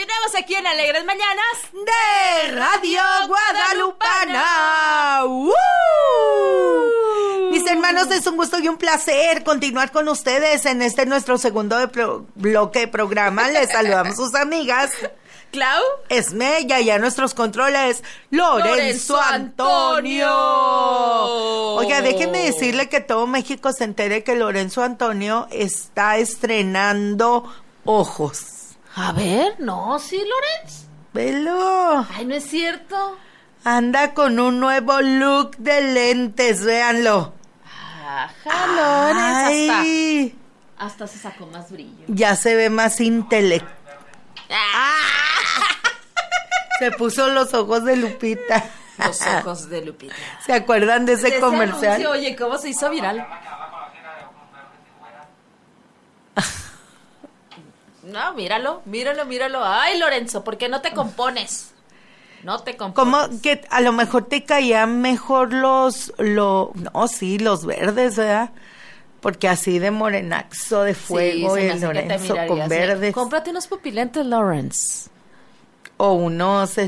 continuamos aquí en Alegres Mañanas de Radio Guadalupana. Mis hermanos, es un gusto y un placer continuar con ustedes en este nuestro segundo bloque de programa. Les saludamos sus amigas Clau, Esme, y allá nuestros controles, Lorenzo Antonio. Oiga, déjenme decirle que todo México se entere que Lorenzo Antonio está estrenando ojos. a ver, no, sí, Lorenz. Velo. Ay, no es cierto. Anda con un nuevo look de lentes, véanlo. Ajá, Lorenz, Ay, hasta se sacó más brillo. ya se ve más intelectual. Se puso los ojos de Lupita. Los ojos de Lupita. ¿Se acuerdan de ese comercial? Anuncio, oye, ¿cómo se hizo viral? No, míralo. Ay, Lorenzo, ¿por qué no te compones? No te compones. Como que a lo mejor te caían mejor los verdes, ¿verdad? Porque así de morenazo, de fuego, Sí, el Lorenzo con verdes. Cómprate unos pupilentes, Lawrence. O unos,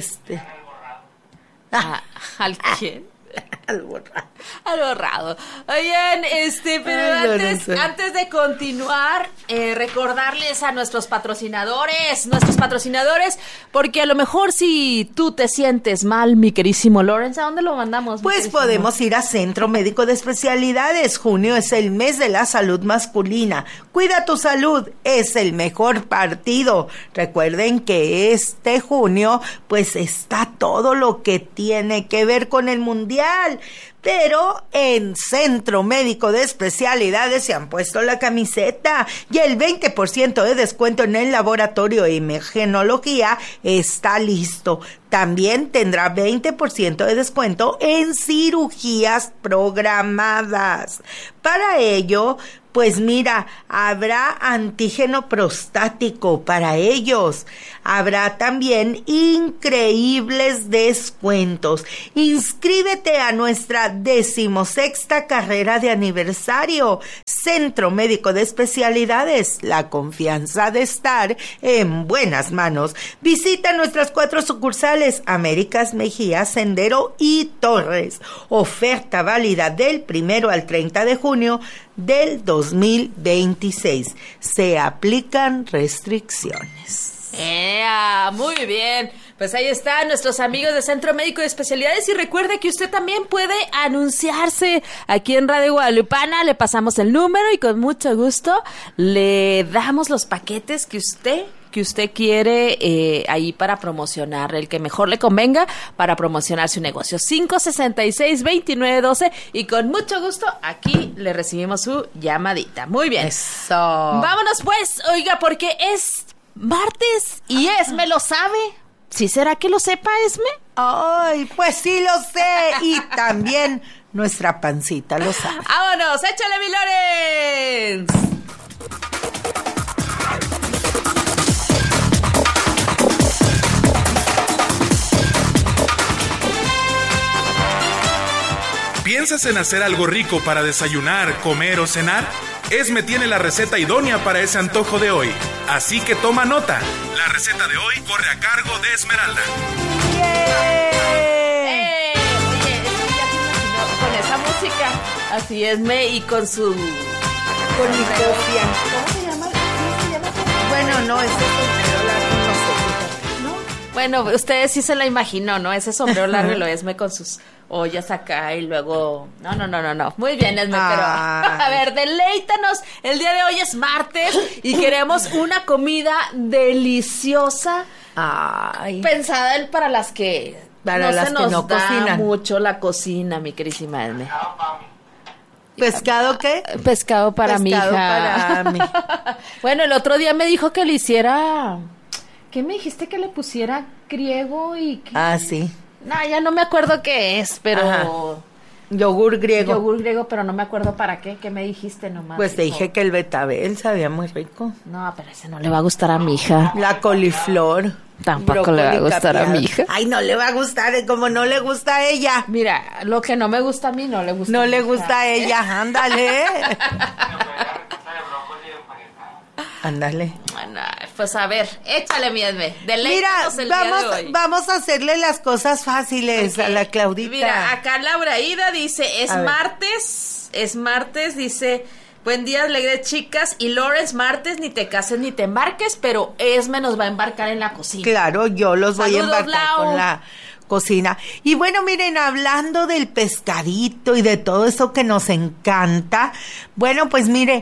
¿Al quién? al borrado. Al borrado. Oigan, pero antes de continuar, recordarles a nuestros patrocinadores, porque a lo mejor si tú te sientes mal, mi querísimo Lawrence, ¿a dónde lo mandamos? Pues podemos ir a Centro Médico de Especialidades. Junio es el mes de la salud masculina. Cuida tu salud, es el mejor partido. Recuerden que este junio, pues está todo lo que tiene que ver con el mundial. Pero en Centro Médico de Especialidades se han puesto la camiseta y el 20% de descuento en el laboratorio de imagenología está listo. También tendrá 20% de descuento en cirugías programadas. Para ello, pues mira, habrá antígeno prostático para ellos. Habrá también increíbles descuentos. Inscríbete a nuestra 16ª carrera de aniversario. Centro Médico de Especialidades, la confianza de estar en buenas manos. Visita nuestras 4 sucursales, Américas, Mejía, Sendero y Torres. Oferta válida del 1 al 30 de junio del 2026. Se aplican restricciones. Muy bien. Pues ahí están nuestros amigos de Centro Médico de Especialidades y recuerde que usted también puede anunciarse aquí en Radio Guadalupana. Le pasamos el número y con mucho gusto le damos los paquetes que usted quiere ahí para promocionar, el que mejor le convenga para promocionar su negocio. 566-2912 y con mucho gusto aquí le recibimos su llamadita. Muy bien. Eso. Vámonos pues, oiga, porque es martes y Esme lo sabe. ¿Sí será que lo sepa, Esme? Ay, pues sí lo sé. Y también nuestra pancita lo sabe. ¡Vámonos! ¡Échale, mi Lorenz! ¿Piensas en hacer algo rico para desayunar, comer o cenar? Esme tiene la receta idónea para ese antojo de hoy. Así que toma nota. La receta de hoy corre a cargo de Esmeralda. Oye, ya te imaginó con esa música. Así Esme y con su... Con mi copia. ¿Cómo se llama? Bueno, no, ese sombrero largo no sé. ¿No? Bueno, ustedes sí se la imaginó, ¿no? Ese sombrero largo lo Esme con sus ollas acá y luego... No. Muy bien, Esme, pero... A ver, deleítanos. El día de hoy es martes y queremos una comida deliciosa. Ay. Pensada para las que... Para las se que nos no da cocinan. mucho la cocina, mi querísima Esme. ¿Pescado qué? Pescado para mi hija. Para mí. Bueno, el otro día me dijo que le hiciera... ¿Qué me dijiste que le pusiera griego y qué? Ah, sí. No, ya no me acuerdo qué es, pero... Ajá. Yogur griego. Yogur griego, pero no me acuerdo para qué. ¿Qué me dijiste nomás? Pues te dije que el betabel sabía muy rico. No, pero ese no le va a gustar a mi hija. La coliflor. Tampoco le va a gustar a mi hija. Ay, no le va a gustar, como no le gusta a ella. Mira, lo que no me gusta a mí no le gusta No a mi le hija. gusta a ella, ándale. Ándale. Bueno, Pues a ver, échale, mi Esme. Mira, El día de hoy. vamos a hacerle las cosas fáciles a la Claudita. Mira, acá Laura Ida dice, es martes, dice, buen día, alegres chicas, y Lawrence, martes, ni te cases ni te embarques, pero Esme nos va a embarcar en la cocina. Claro, yo los voy a embarcar Lau. con la cocina. Y bueno, miren, hablando del pescadito y de todo eso que nos encanta, bueno, pues mire,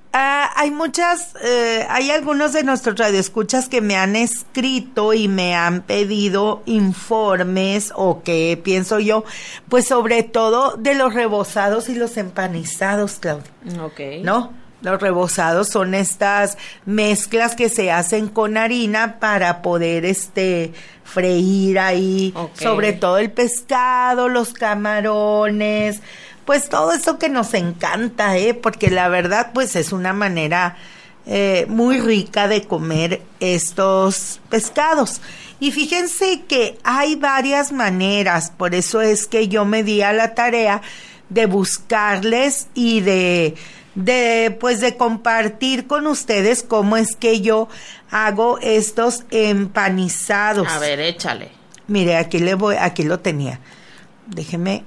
hay algunos de nuestros radioescuchas que me han escrito y me han pedido informes o que pienso yo, pues sobre todo de los rebozados y los empanizados, Claudia. Ok. ¿No? Los rebozados son estas mezclas que se hacen con harina para poder freír ahí, sobre todo el pescado, los camarones, pues todo eso que nos encanta, porque la verdad pues es una manera muy rica de comer estos pescados. Y fíjense que hay varias maneras, por eso es que yo me di a la tarea de buscarles y de compartir con ustedes cómo es que yo hago estos empanizados. A ver, échale. Mire, aquí lo tenía. Déjeme,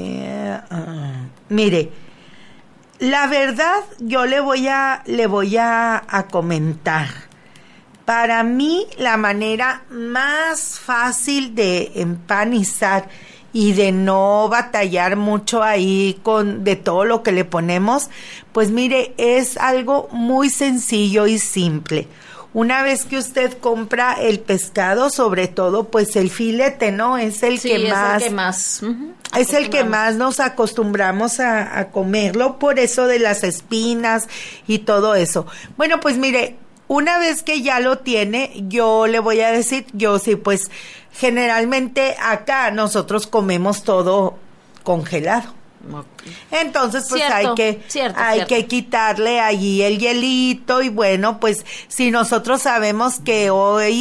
mire, la verdad yo le voy a comentar. Para mí la manera más fácil de empanizar y de no batallar mucho ahí de todo lo que le ponemos, pues mire, es algo muy sencillo y simple. Una vez que usted compra el pescado, sobre todo, pues el filete, ¿no? Es el que más nos acostumbramos a comerlo, por eso de las espinas y todo eso. Bueno, pues mire, una vez que ya lo tiene, yo le voy a decir, yo sí, pues generalmente acá nosotros comemos todo congelado. Entonces pues hay que quitarle allí el hielito y bueno, pues si nosotros sabemos que hoy